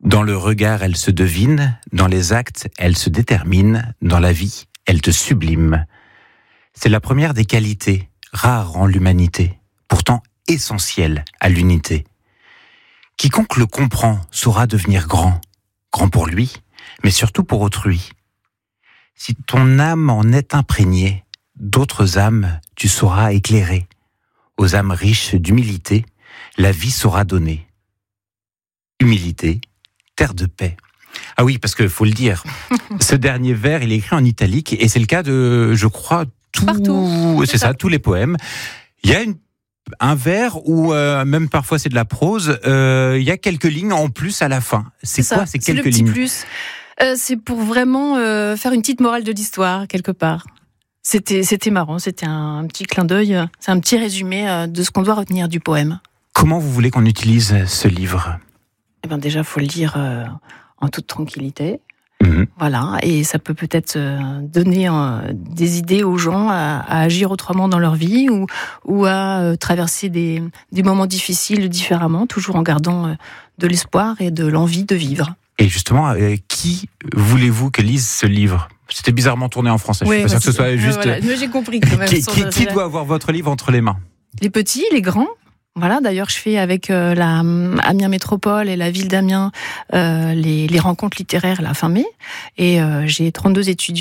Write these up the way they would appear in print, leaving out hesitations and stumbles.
Dans le regard, elle se devine, dans les actes, elle se détermine, dans la vie, elle te sublime. C'est la première des qualités, rares en l'humanité, pourtant essentielle à l'unité. Quiconque le comprend saura devenir grand, grand pour lui, mais surtout pour autrui. Si ton âme en est imprégnée, d'autres âmes tu sauras éclairer. Aux âmes riches d'humilité, la vie saura donner. Humilité, terre de paix. Ah oui, parce qu'il faut le dire, ce dernier vers, il est écrit en italique, et c'est le cas de, je crois, c'est ça, tous les poèmes. Il y a un vers où, même parfois c'est de la prose, il y a quelques lignes en plus à la fin. C'est quoi ces quelques lignes ? C'est le petit plus. C'est pour vraiment faire une petite morale de l'histoire, quelque part. C'était marrant, c'était un petit clin d'œil, c'est un petit résumé de ce qu'on doit retenir du poème. Comment vous voulez qu'on utilise ce livre ? Eh bien déjà, il faut le lire en toute tranquillité. Voilà, et ça peut peut-être donner des idées aux gens à agir autrement dans leur vie ou à traverser des moments difficiles différemment, toujours en gardant de l'espoir et de l'envie de vivre. Et justement, qui voulez-vous que lise ce livre ? C'était bizarrement tourné en français. Oui, je suis pas sûr que ce soit juste. Voilà. Mais j'ai compris quand même. Qui doit avoir votre livre entre les mains ? Les petits, les grands. Voilà, d'ailleurs, je fais avec la Amiens Métropole et la ville d'Amiens les rencontres littéraires la fin mai. Et j'ai 32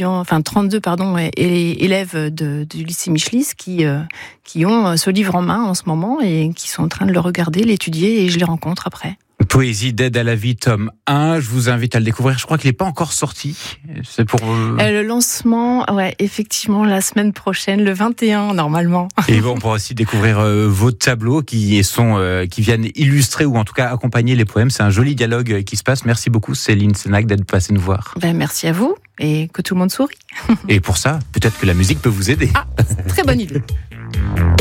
élèves du lycée Michelis qui ont ce livre en main en ce moment et qui sont en train de le regarder, l'étudier, et je les rencontre après. Poésie d'aide à la vie, tome 1. Je vous invite à le découvrir. Je crois qu'il n'est pas encore sorti. C'est pour... Le lancement, ouais, effectivement, la semaine prochaine, le 21, normalement. Et bon, on pourra aussi découvrir vos tableaux qui viennent illustrer ou en tout cas accompagner les poèmes. C'est un joli dialogue qui se passe. Merci beaucoup, Céline Sénac, d'être passée nous voir. Merci à vous et que tout le monde sourit. Et pour ça, peut-être que la musique peut vous aider. Ah, très bonne idée.